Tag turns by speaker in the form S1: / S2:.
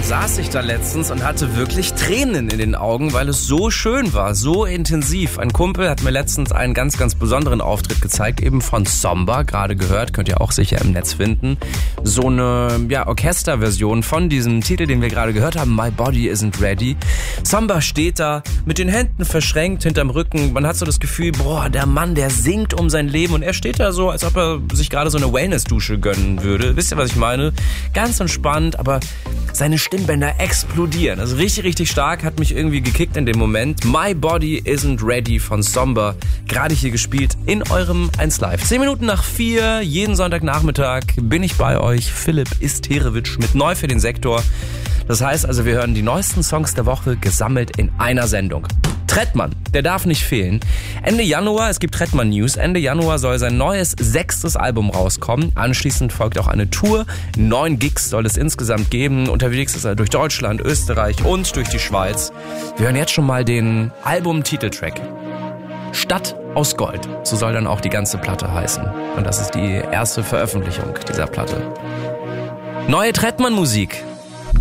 S1: saß ich da letztens und hatte wirklich Tränen in den Augen, weil es so schön war, so intensiv. Ein Kumpel hat mir letztens einen ganz, ganz besonderen Auftritt gezeigt, eben von Somba, gerade gehört, könnt ihr auch sicher im Netz finden. So eine Orchesterversion von diesem Titel, den wir gerade gehört haben, My Body Isn't Ready. Somba steht da mit den Händen verschränkt hinterm Rücken. Man hat so das Gefühl, der Mann, der singt um sein Leben und er steht da so, als ob er sich gerade so eine Wellness-Dusche gönnen würde. Wisst ihr, was ich meine? Ganz entspannt, aber seine Stimmbänder explodieren. Also richtig, richtig stark, hat mich irgendwie gekickt in dem Moment. My Body Isn't Ready von Somba, gerade hier gespielt in eurem 1Live. 10 Minuten nach 4, jeden Sonntagnachmittag bin ich bei euch. Philipp Isterewitsch mit neu für den Sektor. Das heißt also, wir hören die neuesten Songs der Woche gesammelt in einer Sendung. Trettmann, der darf nicht fehlen. Ende Januar, es gibt Trettmann News, Ende Januar soll sein neues 6. Album rauskommen. Anschließend folgt auch eine Tour. 9 Gigs soll es insgesamt geben. Unterwegs ist er durch Deutschland, Österreich und durch die Schweiz. Wir hören jetzt schon mal den Album-Titeltrack. Stadt aus Gold. So soll dann auch die ganze Platte heißen. Und das ist die erste Veröffentlichung dieser Platte. Neue Trettmann-Musik